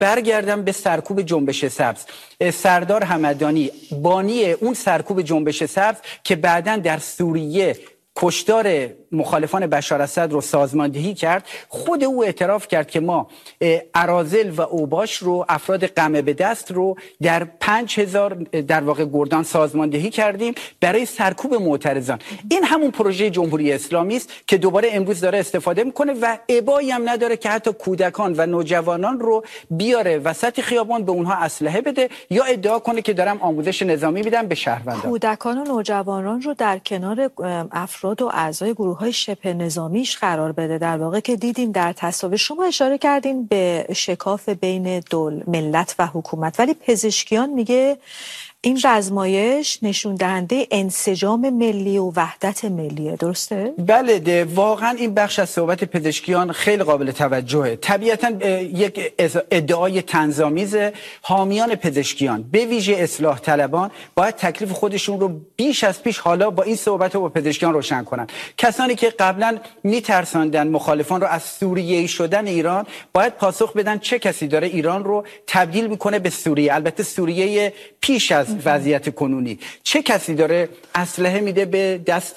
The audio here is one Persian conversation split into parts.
برگردم به سرکوب جنبش سبز. سردار همدانی بانی اون سرکوب جنبش سبز که بعداً در سوریه کشتار مخالفان بشار اسد رو سازماندهی کرد، خود او اعتراف کرد که ما اراذل و اوباش رو، افراد قمع به دست رو در 5000 در واقع گردان سازماندهی کردیم برای سرکوب معترضان. این همون پروژه جمهوری اسلامی است که دوباره امروز داره استفاده میکنه و ابایی هم نداره که حتی کودکان و نوجوانان رو بیاره وسط خیابان به اونها اسلحه بده یا ادعا کنه که دارم آموزش نظامی میدم به شهروندان. کودکان و نوجوانان رو در کنار افراد و اعضای گروه‌های شبه نظامیش قرار بده، در واقع که دیدیم در تصاویر. شما اشاره کردین به شکاف بین ملت و حکومت، ولی پزشکیان میگه این رزمایش نشون دهنده انسجام ملی و وحدت ملیه، درسته؟ بله، واقعا این بخش از صحبت پزشکیان خیلی قابل توجهه. طبیعتا یک ادعای طنزآمیز. حامیان پزشکیان به ویژه اصلاح طلبان باید تکلیف خودشون رو بیش از پیش حالا با این صحبت رو با پزشکیان روشن کنن. کسانی که قبلا میترساندن مخالفان رو از سوریه‌ای شدن ایران، باید پاسخ بدن چه کسی داره ایران رو تبدیل میکنه به سوریه، البته سوریه پیش از وضعیت کنونی. چه کسی داره اسلحه میده به دست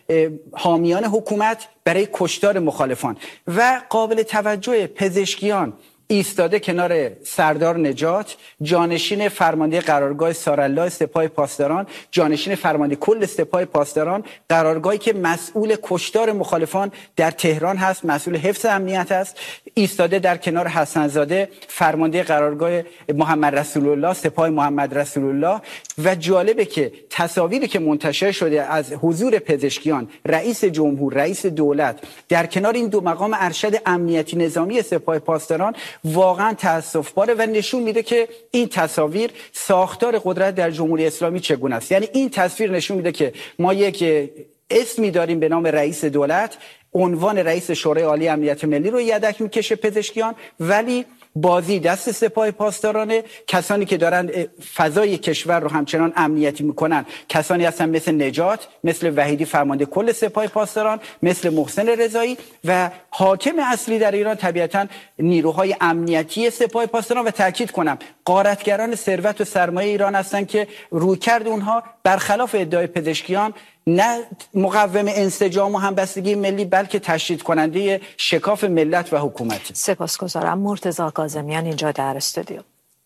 حامیان حکومت برای کشتار مخالفان. و قابل توجه پزشکیان ایستاده کنار سردار نجات، جانشین فرمانده قرارگاه سارالله سپاه پاسداران، جانشین فرمانده کل سپاه پاسداران، قرارگاهی که مسئول کشتار مخالفان در تهران هست، مسئول حفظ امنیت است. ایستاده در کنار حسنزاده، فرمانده قرارگاه محمد رسول الله سپاه محمد رسول الله. و جالبه که تصاویری که منتشر شده از حضور پزشکیان، رئیس جمهور، رئیس دولت در کنار این دو مقام ارشد امنیتی نظامی سپاه پاسداران واقعا تأسف‌باره و نشون میده که این تصاویر ساختار قدرت در جمهوری اسلامی چگونه است. یعنی این تصویر نشون میده که ما یک اسمی داریم به نام رئیس دولت، عنوان رئیس شورای عالی امنیت ملی رو یدک میکشه پزشکیان، ولی بازی دست سپاه پاسدارانه. کسانی که دارن فضای کشور رو همچنان امنیتی میکنن کسانی هستن مثل نجات، مثل وحیدی فرمانده کل سپاه پاسداران، مثل محسن رضایی. و حاکم اصلی در ایران طبیعتا نیروهای امنیتی سپاه پاسداران و تاکید کنم غارتگران ثروت و سرمایه ایران هستن که رویکرد اونها برخلاف ادعای پزشکیان نه مقوم انسجام و همبستگی ملی، بلکه تشدید کننده شکاف ملت و حکومت. سپاسگزارم. مرتضی کاظمیان اینجا در استودیو.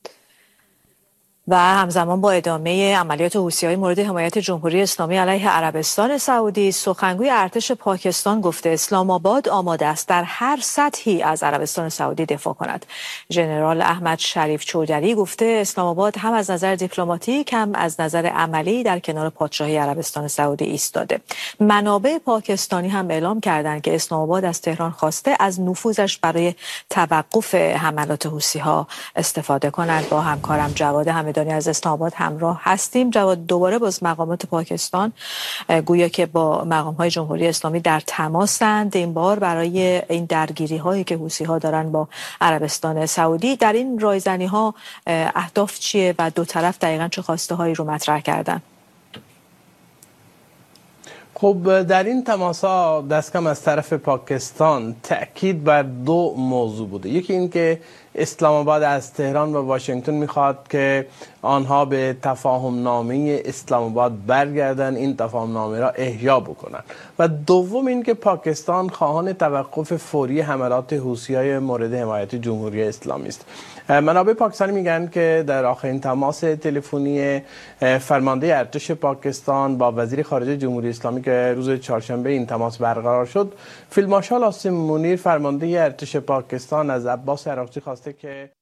و همزمان با ادامه عملیات حوثی‌های مورد حمایت جمهوری اسلامی علیه عربستان سعودی، سخنگوی ارتش پاکستان گفته اسلام آباد آماده است در هر سطحی از عربستان سعودی دفاع کند. ژنرال احمد شریف چودری گفته اسلام آباد هم از نظر دیپلماتیک هم از نظر عملی در کنار پادشاهی عربستان سعودی ایستاده. منابع پاکستانی هم اعلام کردند که اسلام آباد از تهران خواسته از نفوذش برای توقف حملات حوثی‌ها استفاده کنند. با همکارم جواد حمیدانی از اسلام آباد همراه هستیم. جواد، دوباره باز مقامات پاکستان گویا که با مقام‌های جمهوری اسلامی در تماسند، این بار برای این درگیری‌هایی که حوثی‌ها دارن با عربستان سعودی. در این رایزنی‌ها اهداف چیه و دو طرف دقیقاً چه خواسته‌هایی رو مطرح کردن؟ خب در این تماس‌ها دست کم از طرف پاکستان تأکید بر دو موضوع بوده. یکی این که اسلام آباد از تهران و واشنگتن میخواد که آنها به تفاهم نامه اسلام آباد برگردن، این تفاهم نامه را احیا بکنن. و دوم این که پاکستان خواهان توقف فوری حملات حوثی‌های مورد حمایت جمهوری اسلامی است. منابع پاکستانی میگن که در آخرین تماس تلفنی فرمانده ارتش پاکستان با وزیر خارجه جمهوری اسلامی که روز چهارشنبه این تماس برقرار شد، فیلد مارشال آسیم منیر فرمانده ارتش پاکستان از عباس عراقچی خواسته که